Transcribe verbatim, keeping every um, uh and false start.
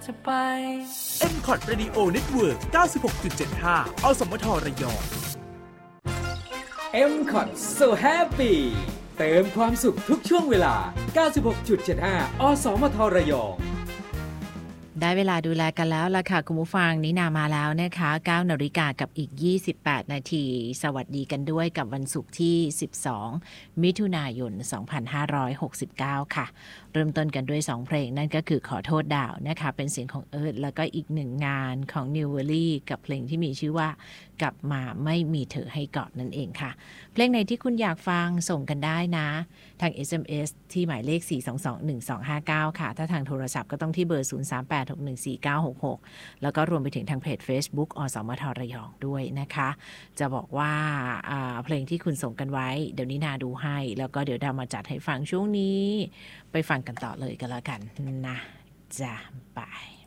จะไปเอ็ม คอท Radio Network เก้าสิบหกจุดเจ็ดห้า อสมทระยองเอ็ม คอท So Happy เติมความสุขทุกช่วงเวลา เก้าสิบหกจุดเจ็ดห้า อสมทระยองได้เวลาดูแลกันแล้วล่ะค่ะคุณผู้ฟังนินามาแล้วนะคะเก้านาฬิกากับอีกยี่สิบแปดนาทีสวัสดีกันด้วยกับวันศุกร์ที่สิบสองมิถุนายนสองพันห้าร้อยหกสิบเก้าค่ะเริ่มต้นกันด้วยสองเพลงนั่นก็คือขอโทษดาวนะคะเป็นเสียงของเอิร์ธแล้วก็อีกหนึ่งงานของนิวเวอรี่กับเพลงที่มีชื่อว่ากลับมาไม่มีเธอให้กอดนั่นเองค่ะเพลงไหนที่คุณอยากฟังส่งกันได้นะทาง เอส เอ็ม เอส ที่หมายเลขสี่ สอง สอง หนึ่ง สอง ห้า เก้าค่ะถ้าทางโทรศัพท์ก็ต้องที่เบอร์ศูนย์ สาม แปด หก หนึ่ง สี่ เก้า หก หกแล้วก็รวมไปถึงทางเพจ Facebook อสมทระยองด้วยนะคะจะบอกว่าเพลงที่คุณส่งกันไว้เดี๋ยวนี้นาดูให้แล้วก็เดี๋ยวดาวมาจัดให้ฟังช่วงนี้ไปฟังกันต่อเลยกันแล้วกันนะจ้ะบาย